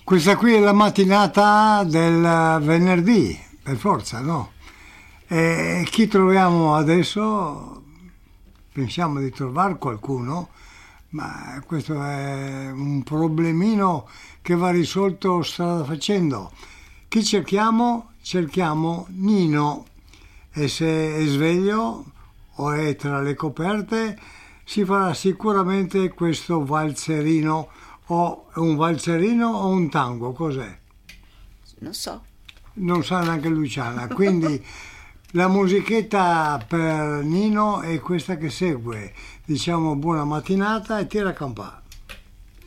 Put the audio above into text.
Questa qui è la mattinata del venerdì, per forza, no? E chi troviamo adesso? Pensiamo di trovare qualcuno, ma questo è un problemino che va risolto strada facendo. Chi cerchiamo? Cerchiamo Nino, e se è sveglio o è tra le coperte si farà sicuramente questo valzerino, o un valzerino o un tango, cos'è? Non so. Non sa neanche Luciana, quindi la musichetta per Nino è questa che segue. Diciamo buona mattinata e tira a campare.